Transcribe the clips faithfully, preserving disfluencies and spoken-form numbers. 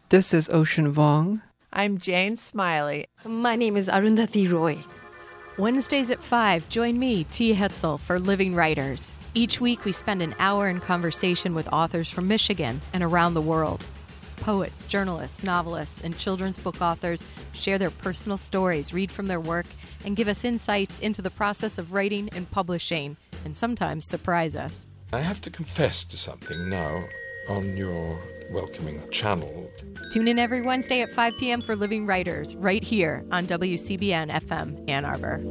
This is Ocean Vuong. I'm Jane Smiley. My name is Arundhati Roy. Wednesdays at five, join me, T. Hetzel, for Living Writers. Each week, we spend an hour in conversation with authors from Michigan and around the world. Poets, journalists, novelists, and children's book authors share their personal stories, read from their work, and give us insights into the process of writing and publishing, and sometimes surprise us. I have to confess to something now on your welcoming channel. Tune in every Wednesday at five p.m. for Living Writers, right here on W C B N F M Ann Arbor.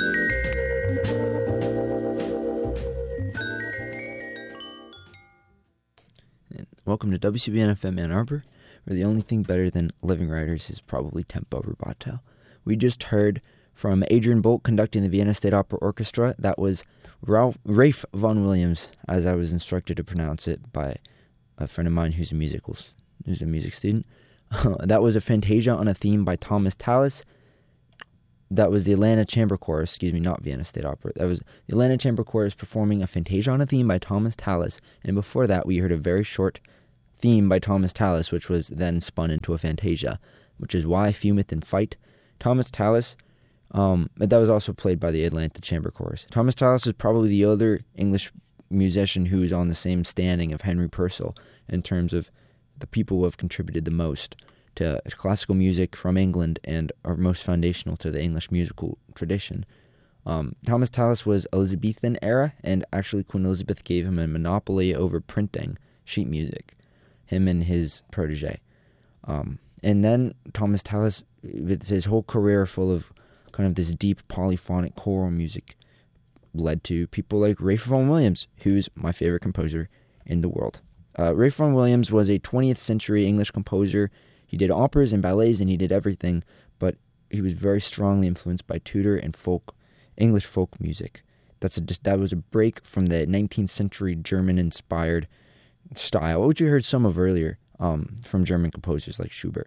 Welcome to W C B N F M Ann Arbor, where the only thing better than Living Writers is probably Tempo Rubato. We just heard from Adrian Bolt conducting the Vienna State Opera Orchestra. That was Ralph, Rafe Vaughan Williams, as I was instructed to pronounce it by a friend of mine who's a musical, who's a music student. That was a Fantasia on a Theme by Thomas Tallis. That was the Atlanta Chamber Chorus, excuse me, not Vienna State Opera. That was the Atlanta Chamber Chorus performing a Fantasia on a Theme by Thomas Tallis. And before that, we heard a very short theme by Thomas Tallis, which was then spun into a Fantasia, which is Why Fumeth and Fight. Thomas Tallis, um, that was also played by the Atlanta Chamber Chorus. Thomas Tallis is probably the other English musician who's on the same standing of Henry Purcell in terms of the people who have contributed the most to classical music from England and are most foundational to the English musical tradition. Um, Thomas Tallis was Elizabethan era, and actually Queen Elizabeth gave him a monopoly over printing sheet music, him and his protege. Um, and then Thomas Tallis, with his whole career full of kind of this deep polyphonic choral music, led to people like Rafe Vaughan Williams, who's my favorite composer in the world. Uh, Rafe Vaughan Williams was a twentieth century English composer. He did operas and ballets and he did everything, but he was very strongly influenced by Tudor and folk, English folk music. That's a, just, that was a break from the nineteenth century German-inspired style, which we heard some of earlier um, from German composers like Schubert.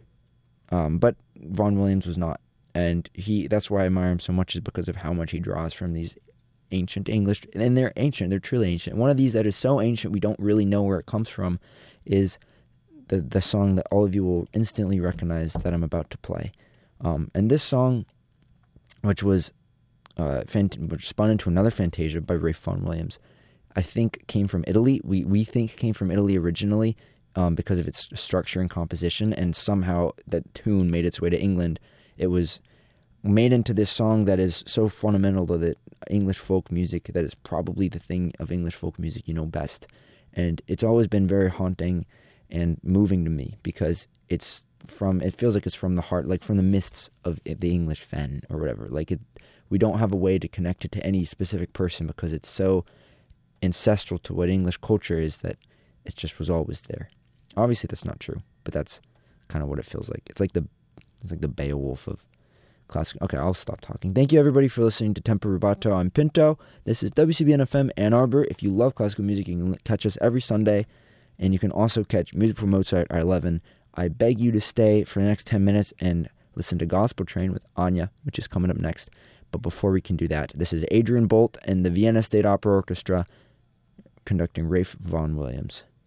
Um, but Vaughan Williams was not, and he that's why I admire him so much, is because of how much he draws from these ancient English, and they're ancient, they're truly ancient. One of these that is so ancient we don't really know where it comes from is the the song that all of you will instantly recognize that I'm about to play. Um, and this song, which was uh, fant- which spun into another Fantasia by Rafe Vaughan Williams, I think came from Italy. We we think came from Italy originally um, because of its structure and composition, and somehow that tune made its way to England. It was made into this song that is so fundamental to the English folk music that is probably the thing of English folk music you know best. And it's always been very haunting and moving to me because it's from, it feels like it's from the heart, like from the mists of the English fen or whatever. Like it, we don't have a way to connect it to any specific person because it's so ancestral to what English culture is that it just was always there. Obviously that's not true, but that's kind of what it feels like. It's like the, it's like the Beowulf of classic. Okay, I'll stop talking. Thank you, everybody, for listening to Tempo Rubato. I'm Pinto. This is W C B N F M Ann Arbor. If you love classical music, you can catch us every Sunday, and you can also catch Music from Mozart at eleven. I beg you to stay for the next ten minutes and listen to Gospel Train with Anya, which is coming up next. But before we can do that, this is Adrian Bolt and the Vienna State Opera Orchestra conducting Rafe Vaughan Williams.